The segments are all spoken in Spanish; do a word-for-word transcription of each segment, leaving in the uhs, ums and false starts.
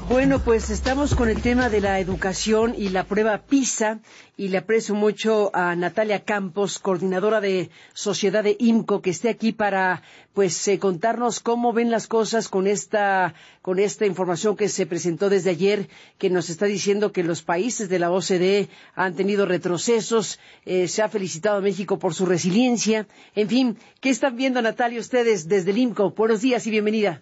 Bueno, pues estamos con el tema de la educación y la prueba PISA, y le aprecio mucho a Natalia Campos, coordinadora de Sociedad de IMCO, que esté aquí para pues eh, contarnos cómo ven las cosas con esta con esta información que se presentó desde ayer, que nos está diciendo que los países de la O C D E han tenido retrocesos. Eh, se ha felicitado a México por su resiliencia. En fin, ¿qué están viendo, Natalia, ustedes desde el IMCO? Buenos días y bienvenida.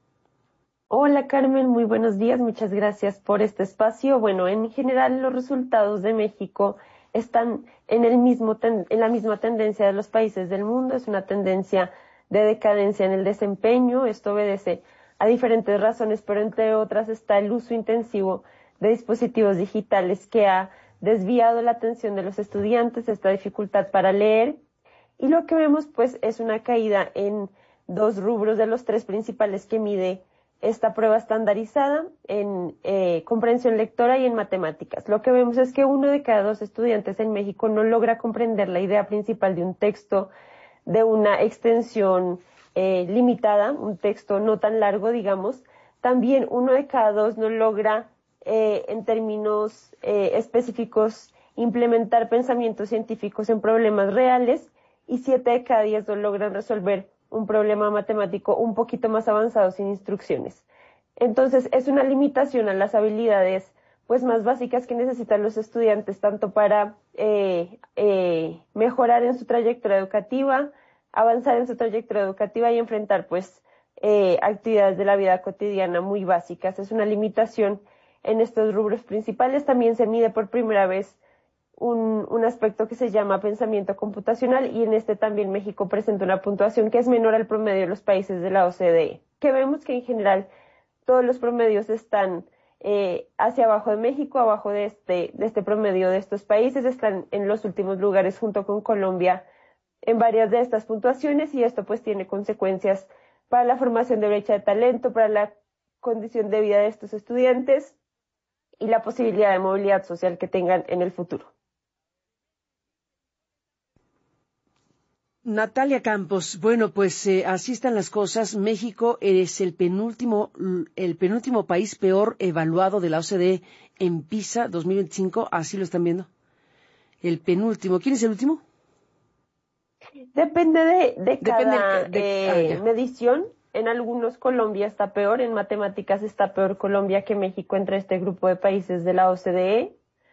Hola Carmen, muy buenos días, muchas gracias por este espacio. Bueno, en general los resultados de México están en, el mismo ten, en la misma tendencia de los países del mundo, es una tendencia de decadencia en el desempeño. Esto obedece a diferentes razones, pero entre otras está el uso intensivo de dispositivos digitales que ha desviado la atención de los estudiantes, esta dificultad para leer, y lo que vemos pues es una caída en dos rubros de los tres principales que mide esta prueba estandarizada, en eh, comprensión lectora y en matemáticas. Lo que vemos es que uno de cada dos estudiantes en México no logra comprender la idea principal de un texto de una extensión eh, limitada, un texto no tan largo, digamos. También uno de cada dos no logra, eh, en términos eh, específicos, implementar pensamientos científicos en problemas reales, y siete de cada diez no logran resolver un problema matemático un poquito más avanzado sin instrucciones. Entonces, es una limitación a las habilidades pues más básicas que necesitan los estudiantes, tanto para eh, eh, mejorar en su trayectoria educativa, avanzar en su trayectoria educativa y enfrentar pues eh, actividades de la vida cotidiana muy básicas. Es una limitación en estos rubros principales. También se mide por primera vez Un, un aspecto que se llama pensamiento computacional, y en este también México presenta una puntuación que es menor al promedio de los países de la O C D E, que vemos que en general todos los promedios están eh, hacia abajo de México, abajo de este, de este promedio de estos países, están en los últimos lugares junto con Colombia en varias de estas puntuaciones, y esto pues tiene consecuencias para la formación de brecha de talento, para la condición de vida de estos estudiantes y la posibilidad de movilidad social que tengan en el futuro. Natalia Campos, bueno, pues eh, así están las cosas. México es el penúltimo, el penúltimo país peor evaluado de la O C D E en PISA dos mil veinticinco, así lo están viendo. El penúltimo. ¿Quién es el último? Depende de, de Depende cada de, de, eh, ah, medición. En algunos Colombia está peor, en matemáticas está peor Colombia que México entre este grupo de países de la O C D E.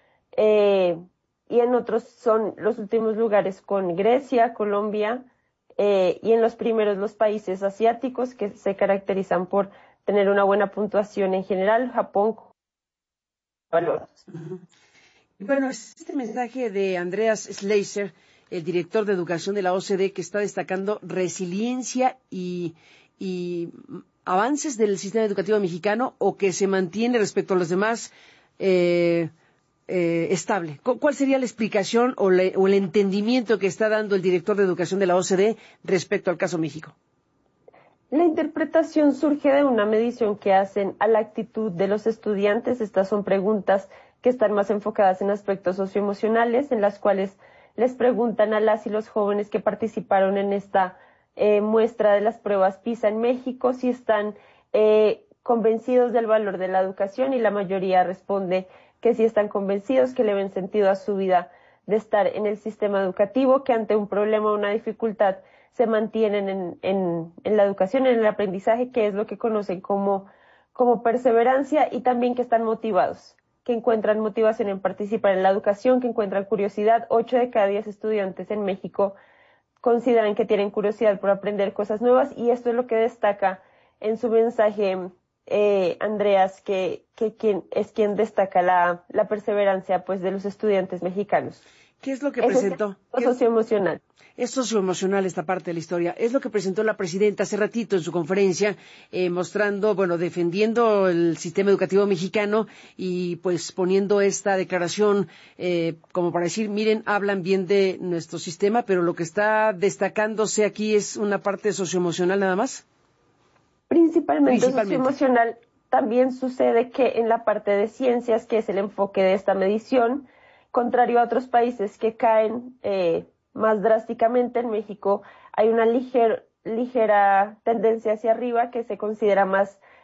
Eh, y en otros son los últimos lugares con Grecia, Colombia, eh, y en los primeros los países asiáticos, que se caracterizan por tener una buena puntuación en general, Japón. Uh-huh. Bueno, este mensaje de Andreas Schleicher, el director de educación de la O C D E, que está destacando resiliencia y, y avances del sistema educativo mexicano, o que se mantiene respecto a los demás eh, Eh, estable. ¿Cuál sería la explicación o, le, o el entendimiento que está dando el director de educación de la O C D E respecto al caso México? La interpretación surge de una medición que hacen a la actitud de los estudiantes. Estas son preguntas que están más enfocadas en aspectos socioemocionales, en las cuales les preguntan a las y los jóvenes que participaron en esta eh, muestra de las pruebas PISA en México si están eh, convencidos del valor de la educación, y la mayoría responde que sí están convencidos, que le ven sentido a su vida de estar en el sistema educativo, que ante un problema o una dificultad se mantienen en, en, en la educación, en el aprendizaje, que es lo que conocen como, como perseverancia, y también que están motivados, que encuentran motivación en participar en la educación, que encuentran curiosidad. Ocho de cada diez estudiantes en México consideran que tienen curiosidad por aprender cosas nuevas, y esto es lo que destaca en su mensaje Eh, Andreas, que, que quien, es quien destaca la, la perseverancia pues de los estudiantes mexicanos. ¿Qué es lo que presentó? Es socioemocional. Es socioemocional esta parte de la historia. Es lo que presentó la presidenta hace ratito en su conferencia, eh, mostrando, bueno, defendiendo el sistema educativo mexicano y pues poniendo esta declaración eh, como para decir, miren, hablan bien de nuestro sistema, pero lo que está destacándose aquí es una parte socioemocional nada más. Principalmente, Principalmente. socioemocional. También sucede que en la parte de ciencias, que es el enfoque de esta medición, contrario a otros países que caen eh, más drásticamente, en México hay una liger, ligera tendencia hacia arriba, que se considera más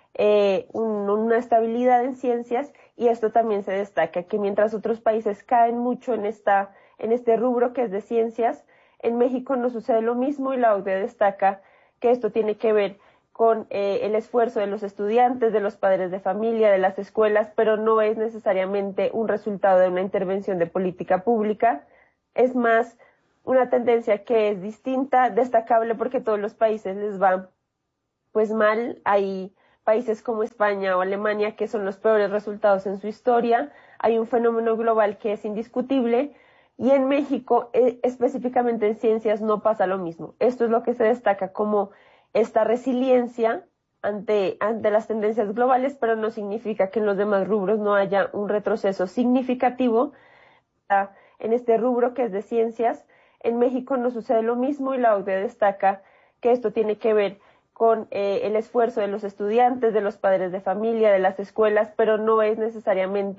eh, un, una estabilidad en ciencias, y esto también se destaca, que mientras otros países caen mucho en, esta, en este rubro que es de ciencias, en México no sucede lo mismo, y la O C D E destaca que esto tiene que ver con eh, el esfuerzo de los estudiantes, de los padres de familia, de las escuelas, pero no es necesariamente un resultado de una intervención de política pública, es más una tendencia que es distinta, destacable porque todos los países les va pues mal. Hay países como España o Alemania que son los peores resultados en su historia, hay un fenómeno global que es indiscutible, y en México, eh, específicamente en ciencias, no pasa lo mismo. Esto es lo que se destaca como esta resiliencia ante, ante las tendencias globales, pero no significa que en los demás rubros no haya un retroceso significativo. En este rubro que es de ciencias, en México no sucede lo mismo, y la O C D E destaca que esto tiene que ver con eh, el esfuerzo de los estudiantes, de los padres de familia, de las escuelas, pero no es necesariamente